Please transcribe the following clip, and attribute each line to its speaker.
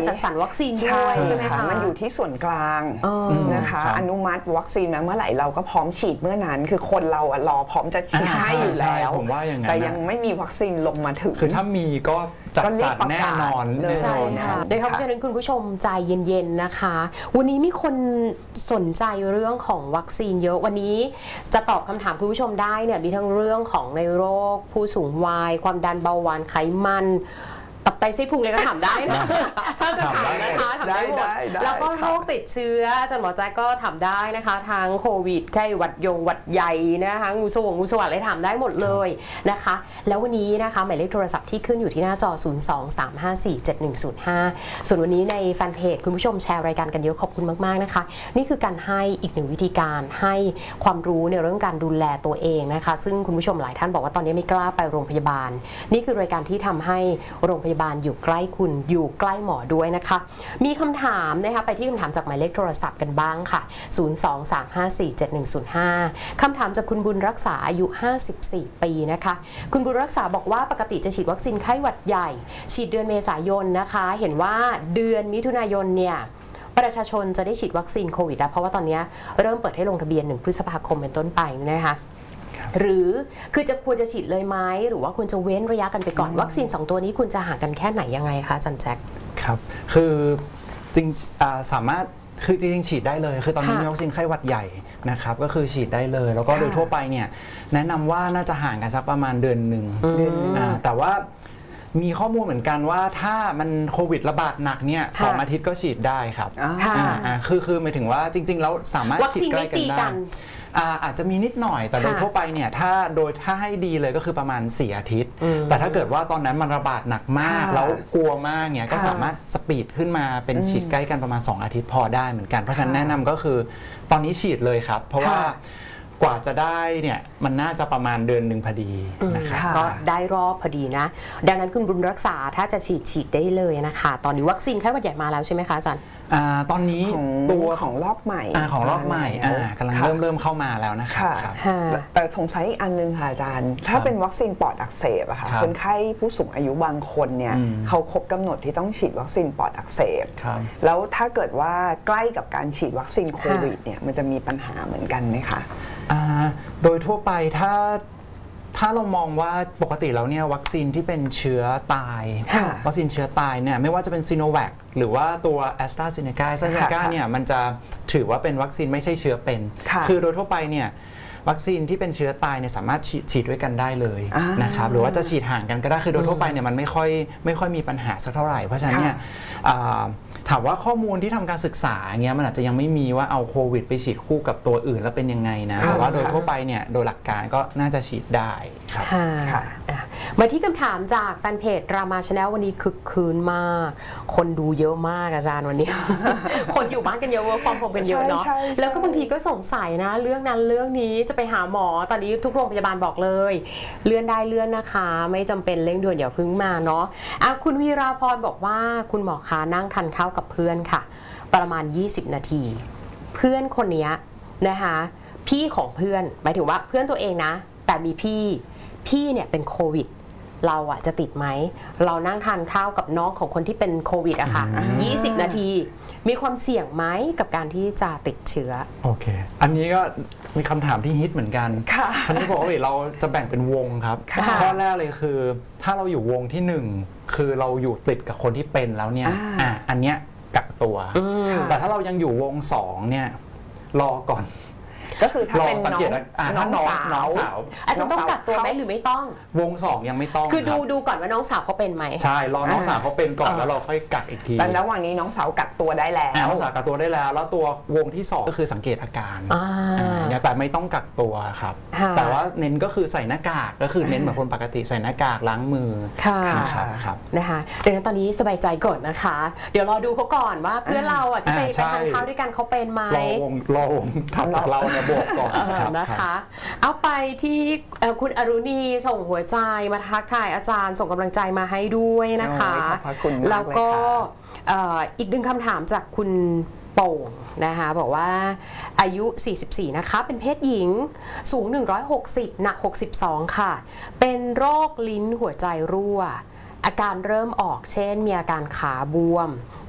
Speaker 1: จัดสรรวัคซีนด้วยใช่ไหมคะ
Speaker 2: มันอยู่ที่ส่วนกลางนะคะอนุมัติวัคซีนมาเมื่อไหร่เราก็พร้อมฉีดเมื่อนั้นคือคนเรารอพร้อมจะฉีดให้อยู่แล้ว
Speaker 3: ผมว่าอย่างนั้น
Speaker 2: แต่ยังไม่มีวัคซีนลงมาถึง
Speaker 3: คือถ้ามีก็จัดสรรแน่นอน
Speaker 1: ใช่ค่ะโดยเพราะฉะนั้นคุณผู้ชมใจเย็นๆนะคะวันนี้มีคนสนใจเรื่องของวัคซีนเยอะวันนี้จะตอบคำถามคุณผู้ชมได้เนี่ยมีทั้งเรื่องของในโรคผู้สูงวัยความดันเบาหวานไขมันตับไตไส้พุงเลยก็ถามได้นะถ้าจะถามนะคะถามได้หมดแล้วก็โรคติดเชื้ออาจารย์หมอแจ๊กก็ถามได้นะคะทั้งโควิดไข้หวัดหวัดใหญ่นะคะงูสวัสดิ์อะไรถามได้หมดเลยนะคะแล้ววันนี้นะคะหมายเลขโทรศัพท์ที่ขึ้นอยู่ที่หน้าจอ 023547105 ส่วนวันนี้ในแฟนเพจคุณผู้ชมแชร์รายการกันเยอะขอบคุณมากๆนะคะนี่คือการให้อีกหนึ่งวิธีการให้ความรู้ในเรื่องการดูแลตัวเองนะคะซึ่งคุณผู้ชมหลายท่านบอกว่าตอนนี้ไม่กล้าไปโรงพยาบาลนี่คือรายการที่ทำให้โรงพยาบาลอยู่ใกล้คุณอยู่ใกล้หมอด้วยนะคะมีคำถามนะคะไปที่คำถามจากหมายเลขโทรศัพท์กันบ้างค่ะ 023547105 คำถามจากคุณบุญรักษาอายุ54 ปีนะคะคุณบุญรักษาบอกว่าปกติจะฉีดวัคซีนไข้หวัดใหญ่ฉีดเดือนเมษายนนะคะเห็นว่าเดือนมิถุนายนเนี่ยประชาชนจะได้ฉีดวัคซีนโควิดแล้วเพราะว่าตอนนี้เริ่มเปิดให้ลงทะเบียน1 พฤษภาคมเป็นต้นไปนะคะหรือคือจะควรจะฉีดเลยไหมหรือว่าควรจะเว้นระยะกันไปก่อนวัคซีน2ตัวนี้คุณจะห่างกันแค่ไหนยังไงคะอาจารย์แจ็ค
Speaker 3: ครับคือจริงสามารถคือจริงๆฉีดได้เลยคือตอนนี้มีวัคซีนไข้หวัดใหญ่นะครับก็คือฉีดได้เลยแล้วก็โดยทั่วไปเนี่ยแนะนำว่าน่าจะห่างกันสักประมาณเดือนหนึ่งแต่ว่ามีข้อมูลเหมือนกันว่าถ้ามันโควิดระบาดหนักเนี่ย2 อาทิตย์ก็ฉีดได้ครับคือหมายถึงว่าจริงๆแล้วสามารถฉีดใกล้กันได้อาจจะมีนิดหน่อยแต่โดยทั่วไปเนี่ยถ้าให้ดีเลยก็คือประมาณ4 อาทิตย์แต่ถ้าเกิดว่าตอนนั้นมันระบาดหนักมากแล้วกลัวมากเนี่ยก็สามารถสปีดขึ้นมาเป็นฉีดใกล้กันประมาณ2 อาทิตย์พอได้เหมือนกันเพราะฉะนั้นแนะนำก็คือตอนนี้ฉีดเลยครับเพราะว่ากว่าจะได้เนี่ยมันน่าจะประมาณเดือนหนึ่งพอดีนะครับ
Speaker 1: ก็ได้รอบพอดีนะดังนั้นคุณบุญรักษาถ้าจะฉีดได้เลยนะคะตอนนี้วัคซีนไข้หวัดใหญ่มาแล้วใช่ไหมคะอาจารย์
Speaker 3: ตอนนี้
Speaker 2: ตัวของรอบใหม่
Speaker 3: ของรอบใหม่กำลังเริ่มเข้ามาแล้วนะครับ
Speaker 2: แต่สงสัยอีกอันนึงค่ะอาจารย์ถ้าเป็นวัคซีนปอดอักเสบอะค่ะคนไข้ผู้สูงอายุบางคนเนี่ยเขาครบกำหนดที่ต้องฉีดวัคซีนปอดอักเสบแล้วถ้าเกิดว่าใกล้กับการฉีดวัคซีนโควิดเนี่ยมันจะมีปัญหาเหมือนกันไหมคะ
Speaker 3: โดยทั่วไปถ้าเรามองว่าปกติแล้วเนี่ยวัคซีนที่เป็นเชื้อตายวัคซีนเชื้อตายเนี่ยไม่ว่าจะเป็นซีโนแวคหรือว่าตัวแอสตราเซเนกาเนี่ยมันจะถือว่าเป็นวัคซีนไม่ใช่เชื้อเป็นคือโดยทั่วไปเนี่ยวัคซีนที่เป็นเชื้อตายเนี่ยสามารถฉีดด้วยกันได้เลยนะครับหรือว่าจะฉีดห่างกันก็ได้คือโดยทั่วไปเนี่ยมันไม่ค่อยมีปัญหาสักเท่าไหร่เพราะฉะนั้นเนี่ยถามว่าข้อมูลที่ทำการศึกษาเงี้ยมันอาจจะยังไม่มีว่าเอาโควิดไปฉีดคู่กับตัวอื่นแล้วเป็นยังไงนะแต่ว่าโดยทั่วไปเนี่ยโดยหลักการก็น่าจะฉีดได้ครับ
Speaker 1: มาที่คำถามจากแฟนเพจรามาชาแนลวันนี้คึกคืนมากคนดูเยอะมากอาจารย์วันนี้ คนอยู่บ้านกันเยอะ work from home กันเยอะเนาะแล้วก็บางทีก็สงสัยนะเรื่องนั้นเรื่องนี้จะไปหาหมอตอนนี้ทุกโรงพยาบาลบอกเลยเลื่อนได้เลื่อนนะคะไม่จำเป็นเร่งด่วนอย่าพึ่งมาเนาะคุณวีราพรบอกว่าคุณหมอคะนั่งทานข้าวกับเพื่อนค่ะประมาณ20 นาทีเพื่อนคนนี้นะคะพี่ของเพื่อนหมายถึงว่าเพื่อนตัวเองนะแต่มีพี่เนี่ยเป็นโควิดเราอะจะติดไหมเรานั่งทานข้าวกับน้องของคนที่เป็นโควิดอะค่ะ20 นาทีมีความเสี่ยงไหมกับการที่จะติดเชื้อ
Speaker 3: โอเคอันนี้ก็มีคำถามที่ฮิตเหมือนกันอันนี้ปกติเราจะแบ่งเป็นวงครับข้อแรกเลยคือถ้าเราอยู่วงที่1คือเราอยู่ติดกับคนที่เป็นแล้วเนี่ยอันเนี้ยกักตัวแต่ถ้าเรายังอยู่วง2เนี่ยรอก่อน
Speaker 2: ก็คือถ้าเป็นน้องสาว
Speaker 1: อาจจะต้องกักตัวไหมหรือไม่ต้อง
Speaker 3: วง2ยังไม่ต้อง
Speaker 1: คือดูก่อนว่าน้องสาวเขาเป็นไหม
Speaker 3: ใช่รอน้องสาวเขาเป็นก่อนแล้วเราค่อยกักอีกที
Speaker 2: แต่ระหว่างนี้น้องสาวกักตัวได้แล้ว
Speaker 3: น้องสาวกักตัวได้แล้วตัววงที่2ก็คือสังเกตอาการแต่ไม่ต้องกักตัวครับแต่ว่าเน้นก็คือใส่หน้ากากก็คือเน้นเหมือนคนปกติใส่หน้ากากล้างมือ
Speaker 1: ครับนะคะดังนั้นตอนนี้สบายใจก่อนนะคะเดี๋ยวรอดูเขาก่อนว่าเพื่อนเราที่ไปทานข้าวด้วยกันเขาเป็นไหม
Speaker 3: รอวงทำจากเราเนี่ยบวกก่อน
Speaker 1: นะคะเอาไปที่คุณอรุณีส่งหัวใจมาทักทายอาจารย์ส่งกำลังใจมาให้ด้วยนะคะแล้วก็อีกหนึ่งคำถามจากคุณโป่งนะคะบอกว่าอายุ44นะคะเป็นเพศหญิงสูง160หนัก62ค่ะเป็นโรคลิ้นหัวใจรั่วอาการเริ่มออกเช่นมีอาการขาบวม